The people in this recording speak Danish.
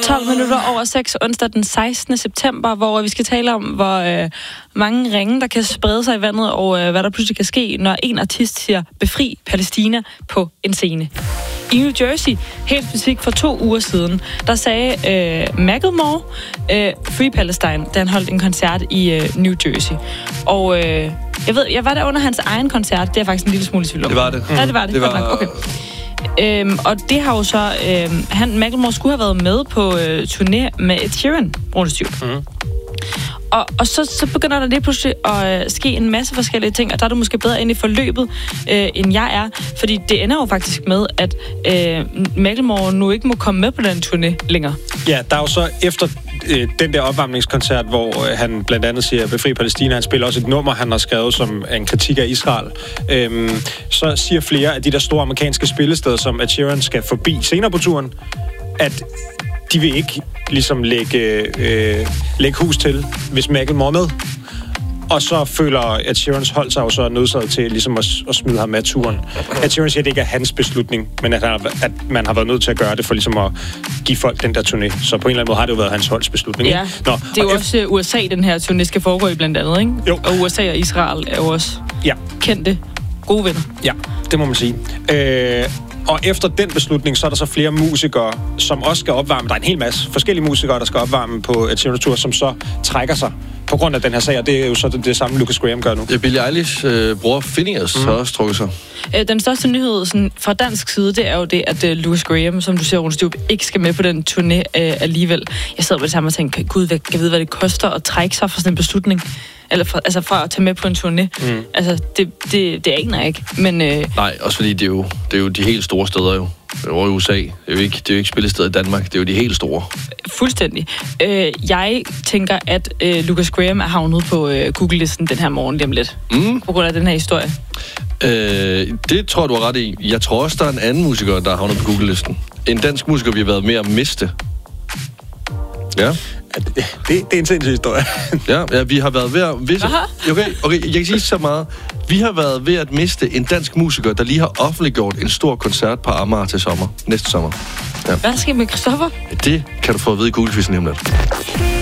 12 minutter over 6 onsdag den 16. september, hvor vi skal tale om, hvor mange ringe, der kan sprede sig i vandet, og hvad der pludselig kan ske, når en artist siger befri Palæstina på en scene. I New Jersey, helt specifikt for 2 uger siden, der sagde Macklemore Free Palestine, da han holdt en koncert i New Jersey. Og jeg var der under hans egen koncert, det er faktisk en lille smule tvivl om. Det var det. Ja, det var det. Okay. Og det har jo så... Macklemore skulle have været med på turné med Ed Sheeran, Brunes Tube. Og så begynder der lige pludselig at ske en masse forskellige ting, og der er du måske bedre inde i forløbet, end jeg er. Fordi det ender jo faktisk med, at Macklemore nu ikke må komme med på den turné længere. Ja, der er jo så efter den der opvarmningskoncert, hvor han blandt andet siger befri Palæstina, han spiller også et nummer, han har skrevet som en kritik af Israel. Så siger flere af de der store amerikanske spillesteder, som Ed Sheeran skal forbi senere på turen, at de vil ikke ligesom lægge hus til, hvis Macklemore er med. Og så føler Ed Sheerans hold sig jo så nødsaget til ligesom at smide ham med turen. Ed Sheeran siger, at det ikke er hans beslutning, men at man har været nødt til at gøre det for ligesom at give folk den der turné. Så på en eller anden måde har det jo været hans holds beslutning. Ja, det er jo også USA, den her turné skal foregå i blandt andet, ikke? Jo. Og USA og Israel er jo også kendte gode venner. Ja, det må man sige. Og efter den beslutning, så er der så flere musikere, som også skal opvarme. Der er en hel masse forskellige musikere, der skal opvarme på Ed Sheeran's tur, som så trækker sig på grund af den her sag, og det er jo så det samme, Lucas Graham gør nu. Ja, Billie Eilish bror Phineas har også trukket sig. Den største nyhed sådan, fra dansk side, det er jo det, at Lucas Graham, som du siger, Brunes Tube, ikke skal med på den turné alligevel. Jeg sad på det samme og tænkte, gud, jeg ved, hvad det koster at trække sig fra sådan en beslutning. Eller fra at tage med på en turné. Altså, det aner jeg ikke. Men, nej, også fordi det er jo de helt store steder jo. Over i USA. Det er jo ikke spillesteder i Danmark. Det er jo de helt store. Fuldstændig. Jeg tænker, at Lucas Graham er havnet på Google-listen den her morgen lige om lidt. På grund af den her historie. Det tror du har ret i. Jeg tror også, der er en anden musiker, der er havnet på Google-listen. En dansk musiker, vi har været med at miste. Ja. Det er en sindssyg historie. ja, vi har været ved at... Okay, jeg kan sige så meget. Vi har været ved at miste en dansk musiker, der lige har offentliggjort en stor koncert på Amager til sommer. Næste sommer. Ja. Hvad sker med Christoffer? Det kan du få at vide i Google-quizzen hjemme lidt.